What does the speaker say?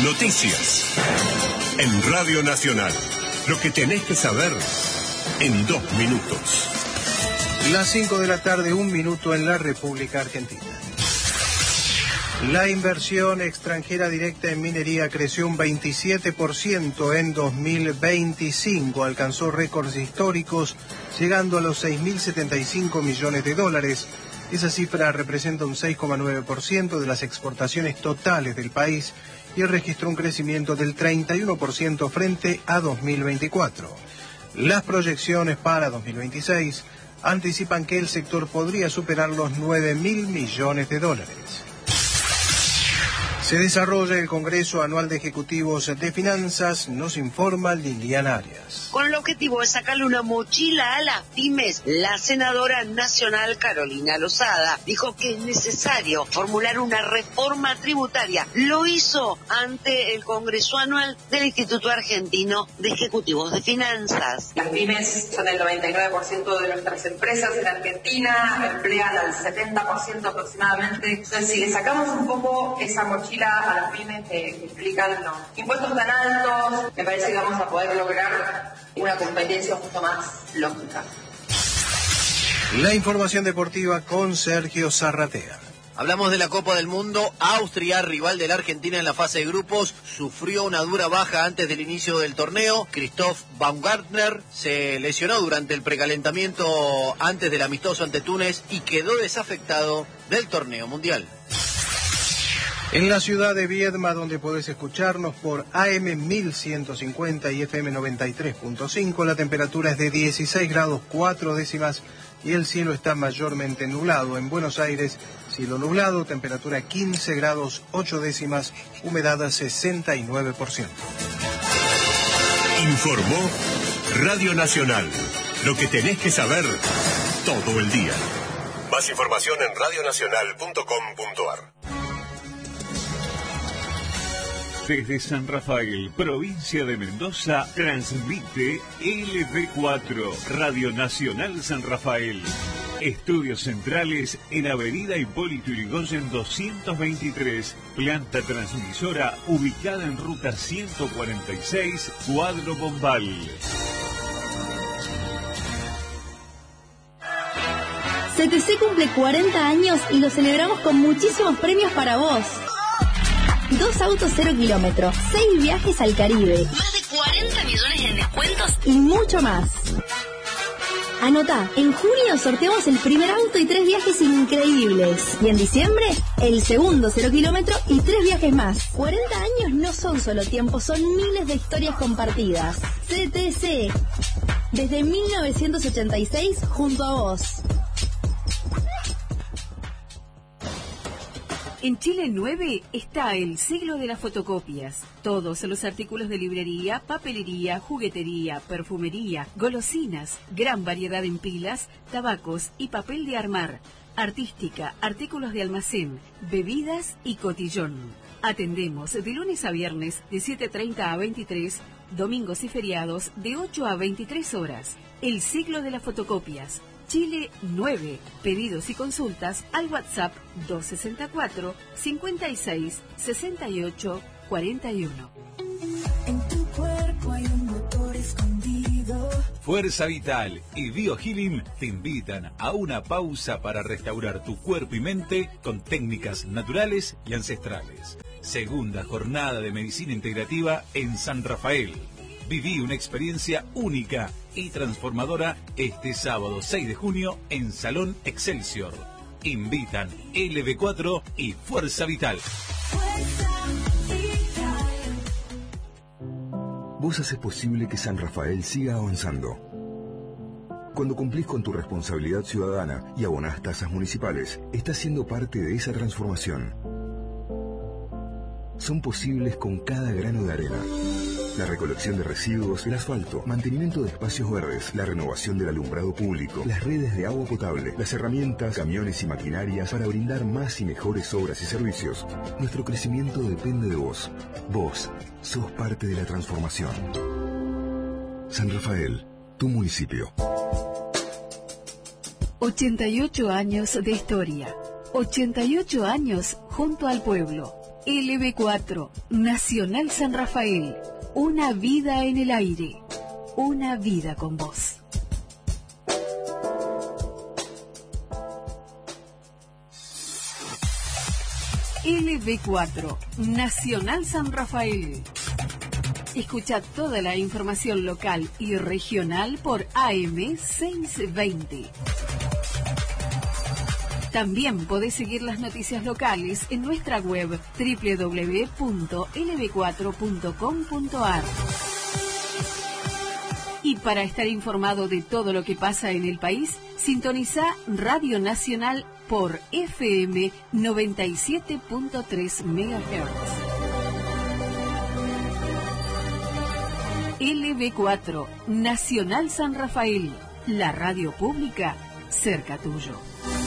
Noticias. En Radio Nacional. Lo que tenés que saber en 2 minutos. Las 5 de la tarde, 1 minuto en la República Argentina. La inversión extranjera directa en minería creció un 27% en 2025. Alcanzó récords históricos, llegando a los 6.075 millones de dólares. Esa cifra representa un 6,9% de las exportaciones totales del país y registró un crecimiento del 31% frente a 2024. Las proyecciones para 2026 anticipan que el sector podría superar los 9.000 millones de dólares. Se desarrolla el Congreso Anual de Ejecutivos de Finanzas, nos informa Liliana Arias. Con el objetivo de sacarle una mochila a las pymes, la senadora nacional Carolina Lozada dijo que es necesario formular una reforma tributaria. Lo hizo ante el Congreso Anual del Instituto Argentino de Ejecutivos de Finanzas. Las pymes son el 99% de nuestras empresas en Argentina, emplean al 70% aproximadamente. Entonces, si le sacamos un poco esa mochila a las pymes que implican los impuestos tan altos, me parece que vamos a poder lograr una competencia mucho más lógica. La información deportiva con Sergio Zarratea. Hablamos de la Copa del Mundo. Austria, rival de la Argentina en la fase de grupos, sufrió una dura baja antes del inicio del torneo. Christoph Baumgartner se lesionó durante el precalentamiento antes del amistoso ante Túnez y quedó desafectado del torneo mundial. En la ciudad de Viedma, donde podés escucharnos por AM 1150 y FM 93.5, la temperatura es de 16 grados 4 décimas y el cielo está mayormente nublado. En Buenos Aires, cielo nublado, temperatura 15 grados 8 décimas, humedad 69%. Informó Radio Nacional. Lo que tenés que saber todo el día. Más información en radionacional.com.ar. Desde San Rafael, provincia de Mendoza, transmite LB4, Radio Nacional San Rafael. Estudios centrales en Avenida Hipólito Yrigoyen 223, planta transmisora ubicada en ruta 146, Cuadro Bombal. CTC cumple 40 años y lo celebramos con muchísimos premios para vos. 2 autos 0 kilómetros, 6 viajes al Caribe, Más de 40 millones en descuentos y mucho más. Anotá, en junio sorteamos el primer auto y 3 viajes increíbles. Y en diciembre, el segundo 0 kilómetro y 3 viajes más. 40 años no son solo tiempo, son miles de historias compartidas. CTC, desde 1986 junto a vos. En Chile 9 está el siglo de las fotocopias. Todos los artículos de librería, papelería, juguetería, perfumería, golosinas, gran variedad en pilas, tabacos y papel de armar, artística, artículos de almacén, bebidas y cotillón. Atendemos de lunes a viernes de 7:30 a 23, domingos y feriados de 8 a 23 horas. El siglo de las fotocopias. Chile 9. Pedidos y consultas al WhatsApp 264 56 68 41. En tu cuerpo hay un motor escondido. Fuerza Vital y BioHealing te invitan a una pausa para restaurar tu cuerpo y mente con técnicas naturales y ancestrales. Segunda jornada de medicina integrativa en San Rafael. Viví una experiencia única y transformadora este sábado 6 de junio en Salón Excelsior. Invitan LB4 y Fuerza Vital. Vos haces posible que San Rafael siga avanzando. Cuando cumplís con tu responsabilidad ciudadana y abonás tasas municipales, estás siendo parte de esa transformación. Son posibles con cada grano de arena. La recolección de residuos, el asfalto, mantenimiento de espacios verdes, la renovación del alumbrado público, las redes de agua potable, las herramientas, camiones y maquinarias para brindar más y mejores obras y servicios. Nuestro crecimiento depende de vos. Vos sos parte de la transformación. San Rafael, tu municipio. 88 años de historia. 88 años junto al pueblo. LB4, Nacional San Rafael. Una vida en el aire. Una vida con vos. LB4, Nacional San Rafael. Escucha toda la información local y regional por AM 620. También podés seguir las noticias locales en nuestra web www.lb4.com.ar. Y para estar informado de todo lo que pasa en el país, sintoniza Radio Nacional por FM 97.3 MHz. LB4, Nacional San Rafael, la radio pública cerca tuyo.